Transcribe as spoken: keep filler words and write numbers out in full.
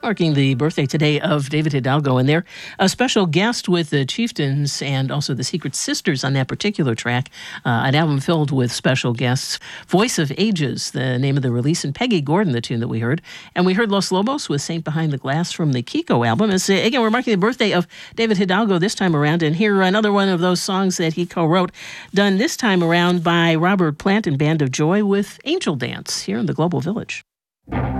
Marking the birthday today of David Hidalgo, and they're a special guest with the Chieftains and also the Secret Sisters on that particular track, uh, an album filled with special guests. Voice of Ages, the name of the release, and Peggy Gordon, the tune that we heard. And we heard Los Lobos with Saint Behind the Glass from the Kiko album. As, uh, again, we're marking the birthday of David Hidalgo this time around, and here another one of those songs that he co-wrote, done this time around by Robert Plant and Band of Joy with Angel Dance here in the Global Village.